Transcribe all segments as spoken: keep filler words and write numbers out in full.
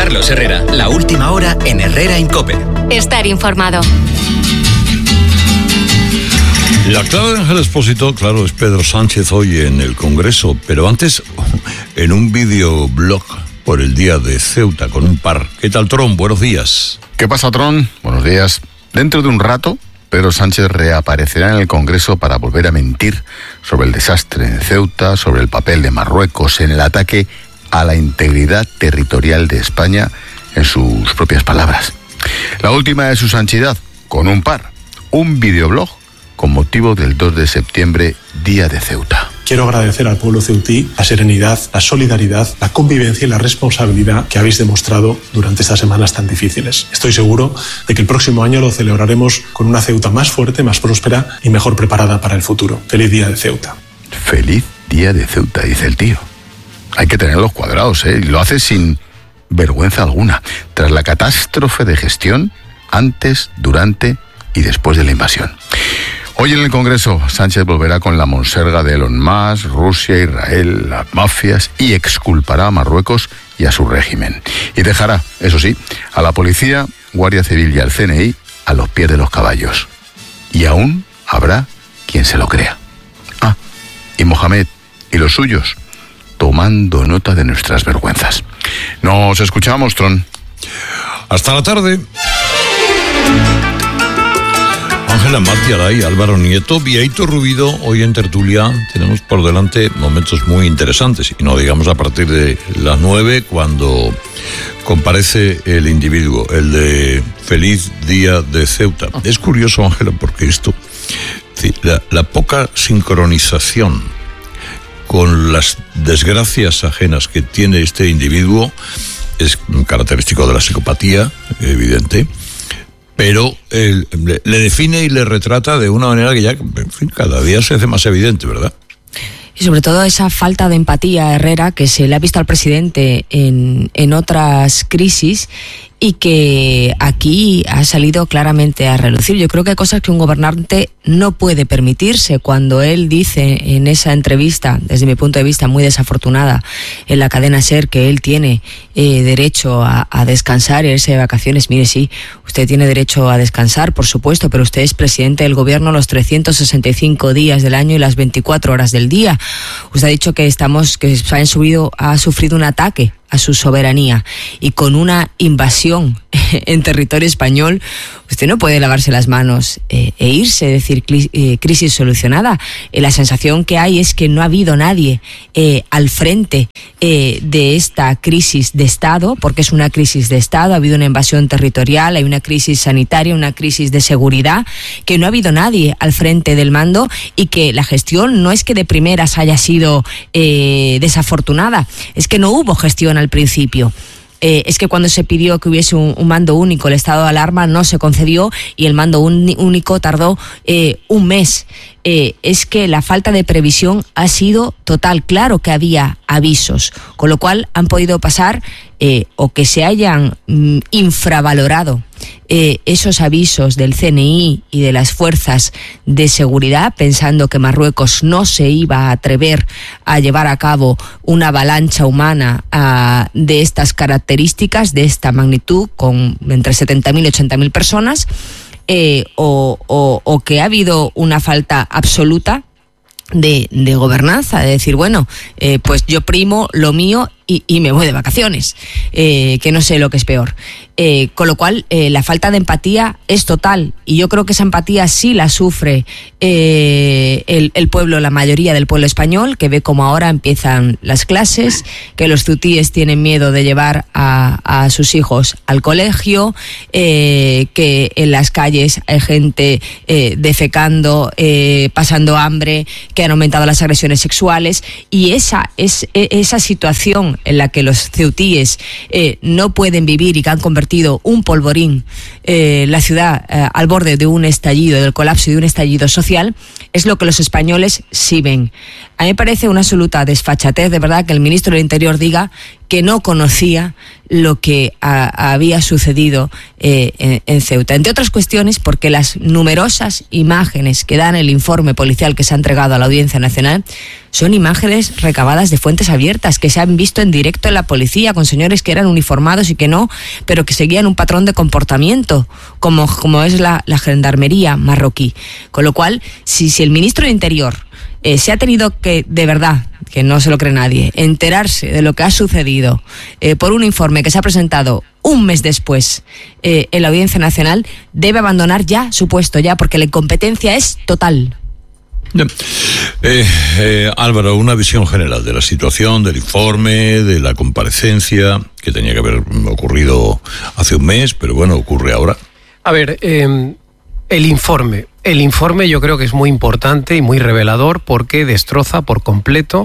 Carlos Herrera, la última hora en Herrera en COPE. Estar informado. La clave de Ángel Expósito, claro, es Pedro Sánchez hoy en el Congreso, pero antes en un videoblog por el día de Ceuta con un par. ¿Qué tal, Tron? Buenos días. ¿Qué pasa, Tron? Buenos días. Dentro de un rato, Pedro Sánchez reaparecerá en el Congreso para volver a mentir sobre el desastre en Ceuta, sobre el papel de Marruecos en el ataque a la integridad territorial de España, en sus propias palabras. La última de su santidad, con un par, un videoblog con motivo del dos de septiembre, Día de Ceuta. Quiero agradecer al pueblo ceutí la serenidad, la solidaridad, la convivencia y la responsabilidad que habéis demostrado durante estas semanas tan difíciles. Estoy seguro de que el próximo año lo celebraremos con una Ceuta más fuerte, más próspera y mejor preparada para el futuro. Feliz Día de Ceuta. Feliz Día de Ceuta, dice el tío. Hay que tenerlos cuadrados, ¿eh? Y lo hace sin vergüenza alguna. Tras la catástrofe de gestión, antes, durante y después de la invasión. Hoy en el Congreso, Sánchez volverá con la monserga de Elon Musk, Rusia, Israel, las mafias y exculpará a Marruecos y a su régimen. Y dejará, eso sí, a la policía, Guardia Civil y al C N I a los pies de los caballos. Y aún habrá quien se lo crea. Ah, y Mohamed y los suyos, tomando nota de nuestras vergüenzas. Nos escuchamos, Tron. Hasta la tarde. Ángela Martialay, Álvaro Nieto, Vieito Rubido, hoy en tertulia tenemos por delante momentos muy interesantes, y no digamos a partir de las nueve cuando comparece el individuo, el de Feliz Día de Ceuta. Es curioso, Ángela, porque esto, la, la poca sincronización con las desgracias ajenas que tiene este individuo es característico de la psicopatía, evidente, pero eh, le, le define y le retrata de una manera que ya, en fin, cada día se hace más evidente, ¿verdad? Y sobre todo esa falta de empatía, Herrera, que se le ha visto al presidente en, en otras crisis y que aquí ha salido claramente a relucir. Yo creo que hay cosas que un gobernante no puede permitirse. Cuando él dice en esa entrevista, desde mi punto de vista muy desafortunada, en la cadena SER, que él tiene eh, derecho a, a descansar y irse de vacaciones. Mire, sí, usted tiene derecho a descansar, por supuesto, pero usted es presidente del gobierno los trescientos sesenta y cinco días del año y las veinticuatro horas del día. Usted ha dicho que estamos, que España ha, subido, ha sufrido un ataque a su soberanía, y con una invasión en territorio español, usted no puede lavarse las manos eh, e irse, decir eh, crisis solucionada. Eh, la sensación que hay es que no ha habido nadie eh, al frente eh, de esta crisis de Estado, porque es una crisis de Estado. Ha habido una invasión territorial, hay una crisis sanitaria, una crisis de seguridad, que no ha habido nadie al frente del mando, y que la gestión no es que de primeras haya sido eh, desafortunada, es que no hubo gestión al principio. Eh, es que cuando se pidió que hubiese un, un mando único, el estado de alarma no se concedió, y el mando un, único tardó eh, un mes. Eh, es que la falta de previsión ha sido total. Claro que había avisos, con lo cual han podido pasar eh, o que se hayan mm, infravalorado eh, esos avisos del C N I y de las fuerzas de seguridad, pensando que Marruecos no se iba a atrever a llevar a cabo una avalancha humana a, de estas características, de esta magnitud, con entre setenta mil y ochenta mil personas. Eh, o, o, o que ha habido una falta absoluta de, de gobernanza, de decir, bueno, eh, pues yo primo lo mío y, y me voy de vacaciones, eh, que no sé lo que es peor. Eh, con lo cual, eh, la falta de empatía es total, y yo creo que esa empatía sí la sufre eh, el, el pueblo, la mayoría del pueblo español, que ve como ahora empiezan las clases, que los ceutíes tienen miedo de llevar a, a sus hijos al colegio, eh, que en las calles hay gente eh, defecando, eh, pasando hambre, que han aumentado las agresiones sexuales, y esa, es, esa situación en la que los ceutíes eh, no pueden vivir y que han convertido un polvorín eh, la ciudad eh, al borde de un estallido, del colapso y de un estallido social, es lo que los españoles sí ven. A mí me parece una absoluta desfachatez, de verdad, que el ministro del Interior diga que no conocía lo que a, había sucedido eh, en, en Ceuta. Entre otras cuestiones, porque las numerosas imágenes que dan el informe policial que se ha entregado a la Audiencia Nacional son imágenes recabadas de fuentes abiertas, que se han visto en directo en la policía, con señores que eran uniformados y que no, pero que seguían un patrón de comportamiento, como, como es la, la gendarmería marroquí. Con lo cual, si, si el ministro de Interior eh, se ha tenido que, de verdad, que no se lo cree nadie, enterarse de lo que ha sucedido eh, por un informe que se ha presentado un mes después eh, en la Audiencia Nacional, debe abandonar ya su puesto, ya, porque la incompetencia es total. Eh, eh, Álvaro, una visión general de la situación, del informe, de la comparecencia, que tenía que haber ocurrido hace un mes, pero bueno, ocurre ahora. A ver, eh, el informe. El informe yo creo que es muy importante y muy revelador porque destroza por completo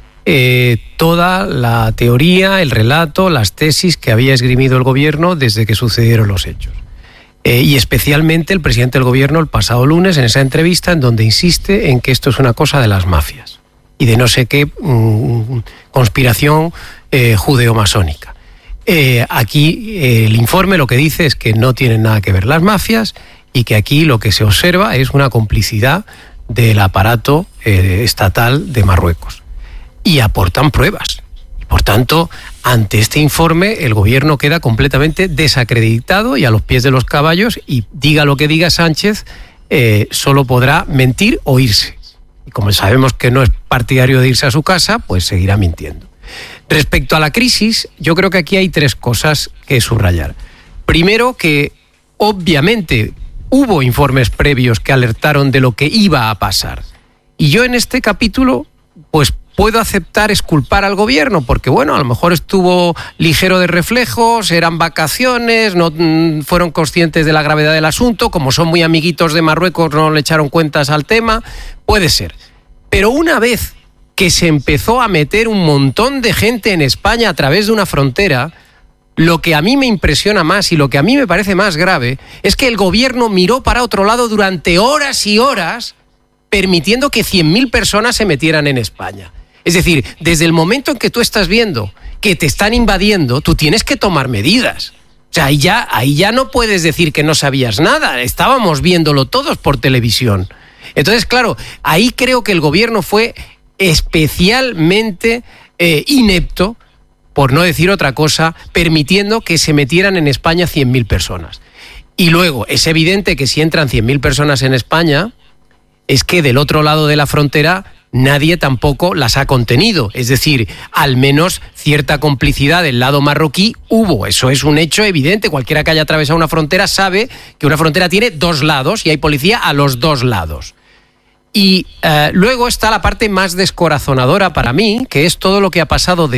eh, toda la teoría, el relato, las tesis que había esgrimido el gobierno desde que sucedieron los hechos. Eh, y especialmente el presidente del gobierno el pasado lunes en esa entrevista en donde insiste en que esto es una cosa de las mafias y de no sé qué mmm, conspiración eh, judeo-masónica. Eh, aquí eh, el informe lo que dice es que no tienen nada que ver las mafias y que aquí lo que se observa es una complicidad del aparato eh, estatal de Marruecos. Y aportan pruebas. Y por tanto, ante este informe, el gobierno queda completamente desacreditado y a los pies de los caballos, y diga lo que diga Sánchez, eh, solo podrá mentir o irse. Y como sabemos que no es partidario de irse a su casa, pues seguirá mintiendo. Respecto a la crisis, yo creo que aquí hay tres cosas que subrayar. Primero, que obviamente hubo informes previos que alertaron de lo que iba a pasar. Y yo en este capítulo, pues puedo aceptar exculpar al gobierno, porque bueno, a lo mejor estuvo ligero de reflejos, eran vacaciones, no mm, fueron conscientes de la gravedad del asunto, como son muy amiguitos de Marruecos no le echaron cuentas al tema, puede ser. Pero una vez que se empezó a meter un montón de gente en España a través de una frontera, lo que a mí me impresiona más y lo que a mí me parece más grave es que el gobierno miró para otro lado durante horas y horas, permitiendo que cien mil personas se metieran en España. Es decir, desde el momento en que tú estás viendo que te están invadiendo, tú tienes que tomar medidas. O sea, ahí ya, ahí ya no puedes decir que no sabías nada. Estábamos viéndolo todos por televisión. Entonces, claro, ahí creo que el gobierno fue especialmente eh, inepto, por no decir otra cosa, permitiendo que se metieran en España cien mil personas. Y luego, es evidente que si entran cien mil personas en España, es que del otro lado de la frontera nadie tampoco las ha contenido. Es decir, al menos cierta complicidad del lado marroquí hubo. Eso es un hecho evidente. Cualquiera que haya atravesado una frontera sabe que una frontera tiene dos lados y hay policía a los dos lados. Y uh, luego está la parte más descorazonadora para mí, que es todo lo que ha pasado de